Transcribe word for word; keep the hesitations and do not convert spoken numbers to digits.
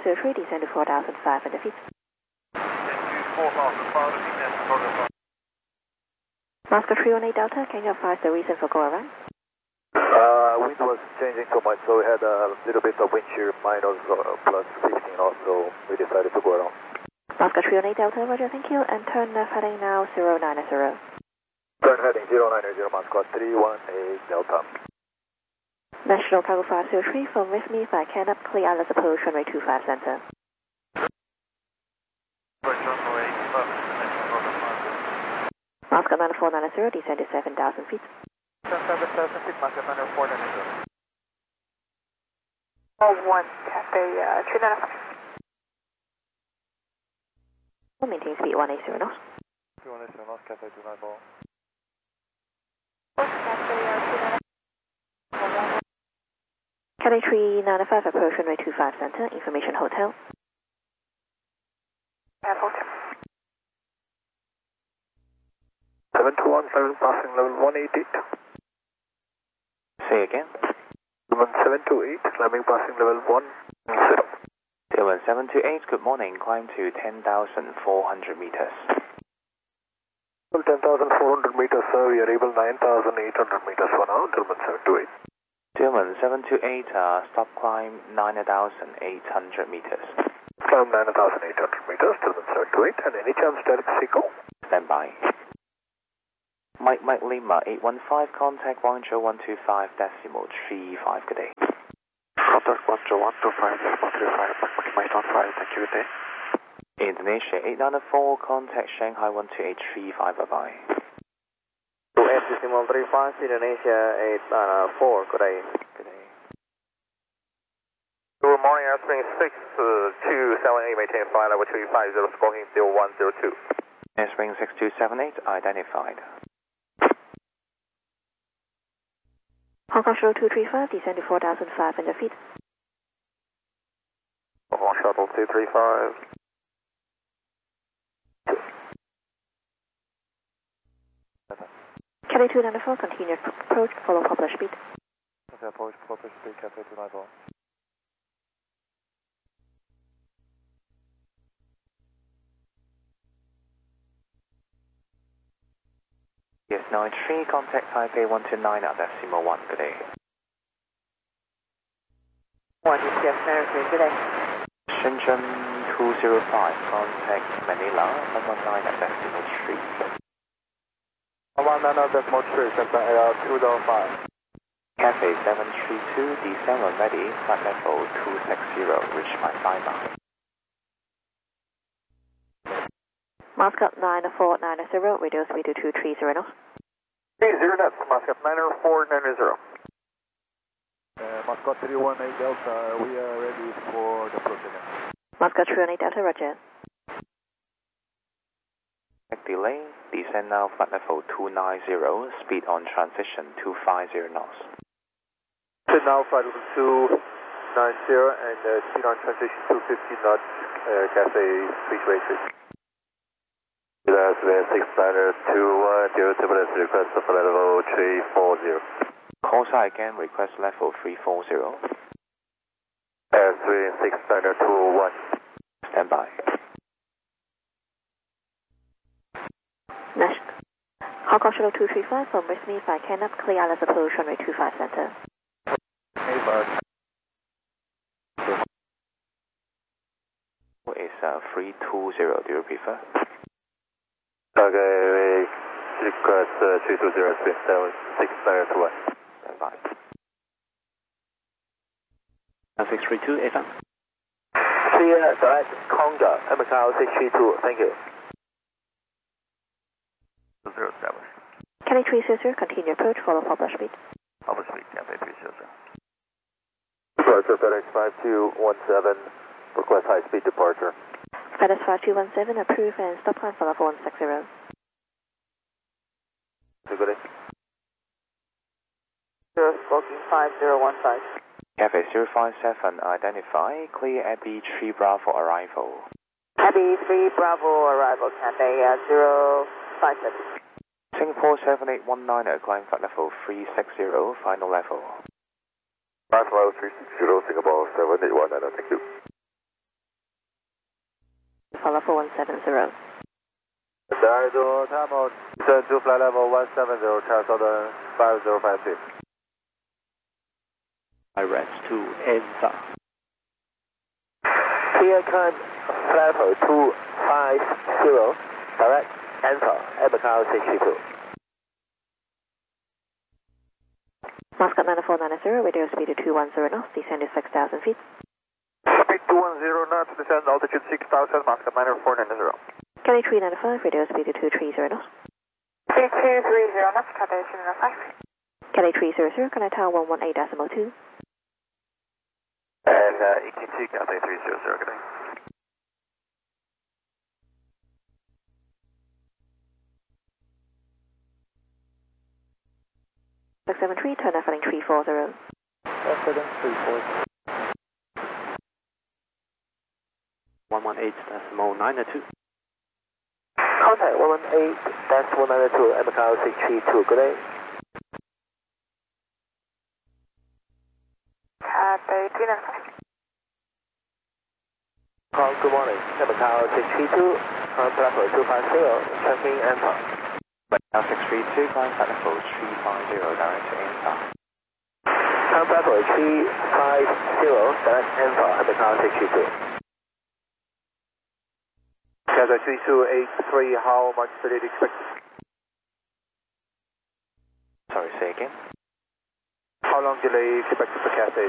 zero three, descend to four thousand five hundred feet. four thousand five hundred feet, descend to four thousand five hundred. Moscow three one eight Delta, can you advise the reason for go around? Uh, wind was changing too much, so we had a little bit of wind shear, minus uh, plus fifteen knots, so we decided to go around. Moscow three one eight Delta, roger, thank you, and turn left heading now zero nine zero. Turn heading zero nine zero, Moscow three one eight Delta. National Cargo five zero three, from with me, if I can up, clear islands approach runway two five center. Moscow nine four nine zero, descend to seven thousand feet. seven thousand feet, Moscow nine four nine zero. Oh, one, Cathay, uh, two nine five. Maintain speed one eight zero knots. one eight zero knots, Cathay two nine four. Cathay three nine five, approach runway two five center, information hotel. Yeah, hotel. seven two one seven, passing level one eight eight. Say again. seven two eight, climbing passing level one zero. Tailwind seven two eight, good morning, climb to ten thousand four hundred meters. ten thousand four hundred meters, sir, we are able nine thousand eight hundred meters for now, Tailwind seven two eight. Tailwind seven two eight, uh, stop climb nine thousand eight hundred meters. Climb nine thousand eight hundred meters, Tailwind seven two eight, and any chance direct Seco? Stand by. Mike Mike Lima eight one five, contact one zero one two five decimal three five, good day. Contact one zero one two five decimal three five, Mike one five, thank you, good day. Indonesia eight nine four, contact Shanghai one two eight three five, bye bye. two eight decimal three five, Indonesia eight nine four, good day. Good day. Good morning, Airspring six two seven eight, maintain flight level two five zero, smoking zero one zero two. Airspring six two seven eight, identified. Hong Kong Shuttle two three five, descend to four thousand five hundred feet. Hong Kong Shuttle two three five. Cathay two nine four, continue approach, follow popular speed. Okay, approach, proper speed, Cathay two nine four. Yes, nine three, contact Taipei one two nine at decimal one, good day. one G P S nine three, good day. Shenzhen two zero five, contact Manila one one nine at decimal three. one one nine at decimal three, Shenzhen A R two zero five. Cathay seven three two, descend when ready, flight level two six zero, reach my Lima. Moscow nine four nine zero, radio speed to two three zero knots. three zero knots, Moscow nine four nine zero. Uh, Moscow three one eight Delta, we are ready for the approach again. Moscow three one eight Delta, roger. Delay, descend now, flight level two nine zero, speed on transition two five zero knots. Descend now, flight level two nine zero, and uh, speed on transition two fifty knots, uh, Cathay three two eight three. That's six niner two one zero, turbulence request for level three four zero. Call sign again, request level three four zero. Air three six niner two one. Stand by. Nash. Hong Kong Shuttle two three five, from with me, if I can up, clear islands approach runway two five center. It's uh, three two zero, do you prefer? Okay, request uh, three two zero, speed seven six niner two one. Stand by. six three two, F M. Clear direct Conga, M K L six three two, thank you. zero seven. Cathay three zero zero, continue approach, follow popular speed. Public speed, Cathay three zero zero. Departure FedEx five two one seven, request high speed departure. FedEx five two one seven, approve and stop climb for level one six zero. Good day. Zero, smoking five zero one five. Cathay zero five seven, identify, clear Abbey three Bravo arrival. Abbey three Bravo arrival, Cathay uh, zero five seven. Singapore seven eight one nine, climb flight level three six zero, final level. Flight level three six zero, Singapore seven eight one nine, thank you. follow four one seven zero. Idle Tamil, turn to flight level one seven zero, Charles Southern five zero five six. Direct to Enza. Clear climb flight level two five zero, direct enter at Macau six three two. Muscat nine four nine zero, radio speed to two one zero knots, descend to six thousand feet. Speed two one zero knots, descend altitude six thousand, Muscat nine four nine zero. Kelly three nine five, radio speed to two three zero knots. Speed two three zero knots, Cathay three nine five. Kelly three zero zero, can I tower one one eight decimal two? And uh, E T T, Cathay three zero zero, good day. six seven three, turn left heading three four zero. Left heading three four zero. one one eight decimal nine two. Contact one one eight dash one nine two at Macau six three two, good day. Cathay three nine five. Call, good morning, at Macau six three two, contact level two five zero, checking enter. Macau six three two, climb flight level three five zero, direct to Enza. Contact level three five zero, direct enter at Macau six three two. Cathay three two eight three, how much delay expected? Sorry, say again. How long delay expected for Cathay